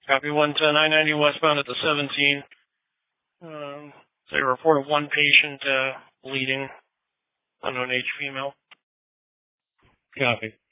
Copy 990 westbound at the 17. They reported one patient bleeding, unknown age female. Copy.